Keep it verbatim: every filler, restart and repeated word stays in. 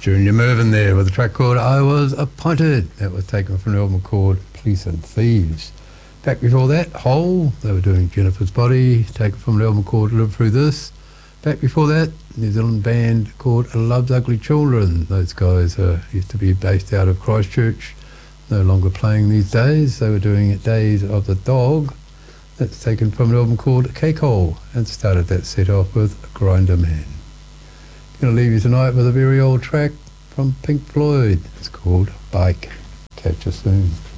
Junior Mervyn there with a track called I Was Appointed. That was taken from the album called Police and Thieves. Back before that, Hole, they were doing Jennifer's Body, taken from the album called Live Through This. Back before that, New Zealand band called Love's Ugly Children. Those guys uh, used to be based out of Christchurch, no longer playing these days. They were doing Days of the Dog. That's taken from an album called Cake Hole, and started that set off with Grinder Man. Going to leave you tonight with a very old track from Pink Floyd. It's called Bike. Catch you soon.